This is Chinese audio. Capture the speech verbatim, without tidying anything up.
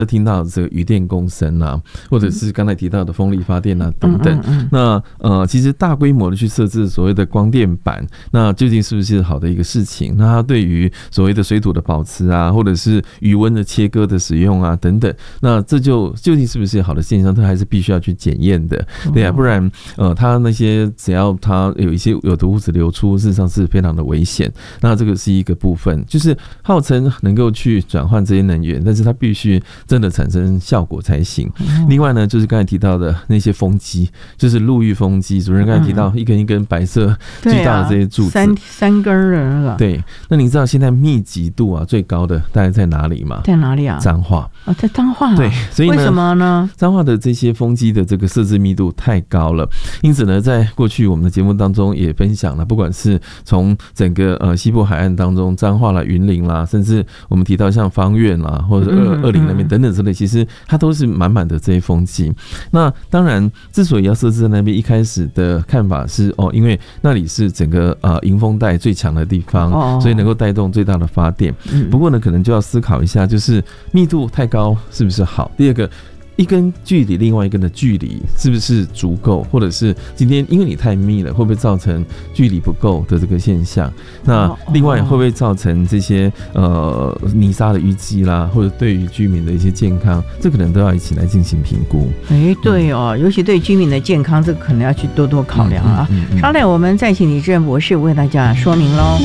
听到这个渔电共生啊，或者是刚才提到的风力发电啊等等。嗯嗯嗯那呃，其实大规模的去设置所谓的光电板，那究竟是不是好的一个事情？那它对于所谓的水土的保持啊，或者是余温的切割的使用啊等等，那这就究竟是不是好的现象，它还是必须要去检验的，对啊，不然呃，它那些只要它有一些有毒物质流出，事实上是非常的危险。那这个是一个部分，就是号称能够去转换这些能源，但是它必须真的产生效果才行。另外呢，就是刚才提到的那些风机，就是陆域风机，主任刚才提到一根一根白色巨大的这些柱子， 嗯、三三根的那个。 对，那你知道现在密集度啊最高的大概在哪里吗？ 在哪里啊？ 彰化。 哦，在彰化、啊。 对，所以呢， 为什么呢？ 彰化的这些风机的这个设置密度太高了，因此呢，在过去我们的节目当中也分享了，不管是从整个呃西部海岸当中，彰化啦、云林啦，甚至我们提到像芳苑啦，或者二二林那边等等之类，其实它都是满满的这些风机。那当然，之所以要设置在那边，一开始的看法是哦，因为那里是整个呃迎风带最强的地方，所以能够带动最大的发电。不过呢，可能就要思考一下，就是密度太高是不是好？第二个。一根距离另外一根的距离是不是足够，或者是今天因为你太密了，会不会造成距离不够的这个现象？那另外会不会造成这些呃泥沙的淤积啦，或者对于居民的一些健康，这可能都要一起来进行评估。 哎，对哦，尤其对居民的健康，这个可能要去多多考量啊。稍待，我们再请李志仁博士为大家说明喽。